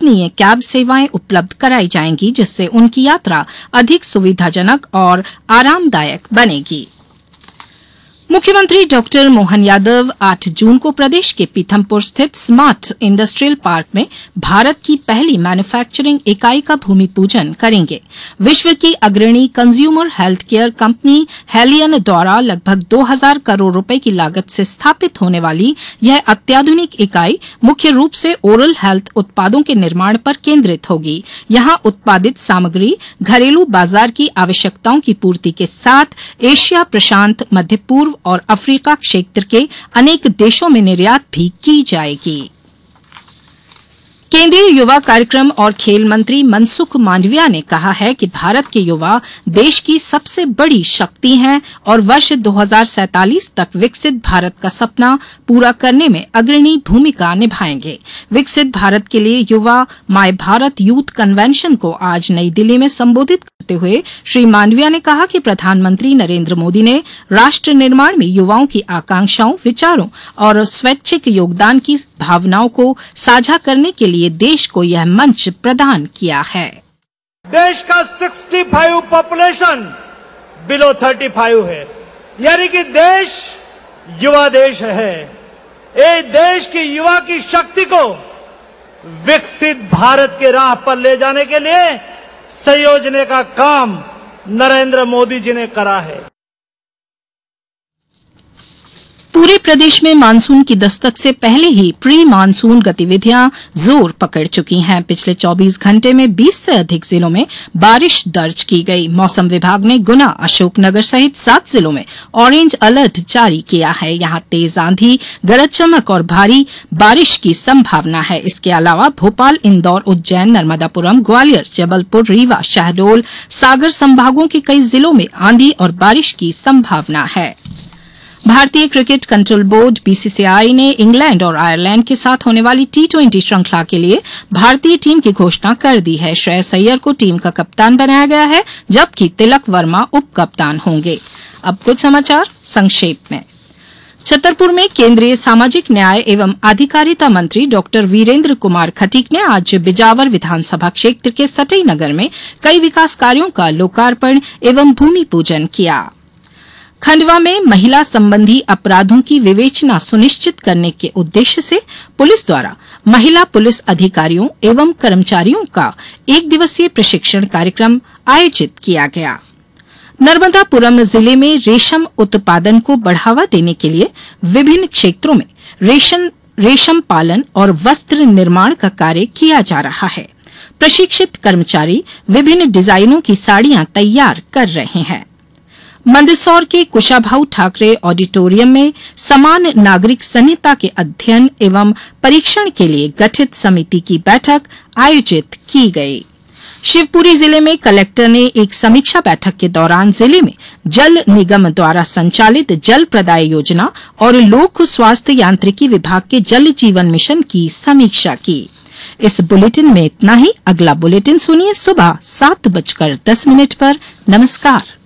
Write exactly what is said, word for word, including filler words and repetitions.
विश्वसनीय कैब सेवाएं उपलब्ध कराई जाएंगी, जिससे उनकी यात्रा अधिक सुविधाजनक और आरामदायक बनेगी। मुख्यमंत्री डॉक्टर मोहन यादव आठ जून को प्रदेश के पीथमपुर स्थित स्मार्ट इंडस्ट्रियल पार्क में भारत की पहली मैन्युफैक्चरिंग इकाई का भूमि पूजन करेंगे। विश्व की अग्रणी consumer health care company Helion द्वारा लगभग दो हज़ार करोड़ रुपए की लागत से स्थापित होने वाली यह अत्याधुनिक इकाई मुख्य रूप से ओरल हेल्थ उत्पादों के निर्माण पर केंद्रित होगी। यहां उत्पादित सामग्री घरेलू बाजार की आवश्यकताओं की पूर्ति के साथ एशिया प्रशांत, मध्य पूर्व और अफ्रीका क्षेत्र के अनेक देशों में निर्यात भी की जाएगी। केंद्रीय युवा कार्यक्रम और खेल मंत्री मनसुख मांडविया ने कहा है कि भारत के युवा देश की सबसे बड़ी शक्ति हैं और वर्ष दो हज़ार सैंतालीस तक विकसित भारत का सपना पूरा करने में अग्रणी भूमिका निभाएंगे। विकसित भारत के लिए युवा माय भारत यूथ कन्वेंशन को आज नई दिल्ली में संबोधित करते हुए श्री मांडविया ने कहा कि प्रधानमंत्री नरेंद्र मोदी ने राष्ट्र निर्माण में युवाओं की आकांक्षाओं, विचारों और स्वैच्छिक योगदान की भावनाओं को साझा करने के लिए देश को यह मंच प्रदान किया है। देश का पैंसठ पॉपुलेशन बिलो पैंतीस है, यानी कि देश युवा देश है। ये देश की युवा की शक्ति को विकसित भारत के राह पर ले जाने के लिए संयोजने का काम नरेंद्र मोदी जी ने करा है। पूरे प्रदेश में मानसून की दस्तक से पहले ही प्री मानसून गतिविधियां जोर पकड़ चुकी हैं। पिछले चौबीस घंटे में बीस से अधिक जिलों में बारिश दर्ज की गई। मौसम विभाग ने गुना, अशोकनगर सहित सात जिलों में ऑरेंज अलर्ट जारी किया है। यहां तेज आंधी, गरज चमक और भारी बारिश की संभावना है। इसके अलावा भोपाल, इंदौर, उज्जैन, नर्मदापुरम, ग्वालियर, जबलपुर, रीवा, शहडोल, सागर संभागों के कई जिलों में आंधी और बारिश की संभावना है। भारतीय क्रिकेट कंट्रोल बोर्ड बीसीसीआई ने इंग्लैंड और आयरलैंड के साथ होने वाली टी ट्वेंटी श्रृंखला के लिए भारतीय टीम की घोषणा कर दी है। श्रेयस अय्यर को टीम का कप्तान बनाया गया है, जबकि तिलक वर्मा उप कप्तान होंगे। अब कुछ समाचार संक्षेप में। छतरपुर में केंद्रीय सामाजिक न्याय एवं अधिकारिता मंत्री डॉक्टर वीरेंद्र कुमार खटीक ने आज बिजावर विधानसभा क्षेत्र के सटई नगर में कई विकास कार्यों का लोकार्पण एवं भूमि पूजन किया। खंडवा में महिला संबंधी अपराधों की विवेचना सुनिश्चित करने के उद्देश्य से पुलिस द्वारा महिला पुलिस अधिकारियों एवं कर्मचारियों का एक दिवसीय प्रशिक्षण कार्यक्रम आयोजित किया गया। नर्मदापुरम जिले में रेशम उत्पादन को बढ़ावा देने के लिए विभिन्न क्षेत्रों में रेशम रेशम पालन और वस्त्र निर्माण का कार्य किया जा रहा है। प्रशिक्षित कर्मचारी विभिन्न डिजाइनों की साड़ियां तैयार कर रहे हैं। मंदसौर के कुशाभाऊ ठाकरे ऑडिटोरियम में समान नागरिक संहिता के अध्ययन एवं परीक्षण के लिए गठित समिति की बैठक आयोजित की गई। शिवपुरी जिले में कलेक्टर ने एक समीक्षा बैठक के दौरान जिले में जल निगम द्वारा संचालित जल प्रदाय योजना और लोक स्वास्थ्य यांत्रिकी विभाग के जल जीवन मिशन की समीक्षा की। इस बुलेटिन में इतना ही। अगला बुलेटिन सुनिए सुबह सात बजकर दस मिनट पर। नमस्कार।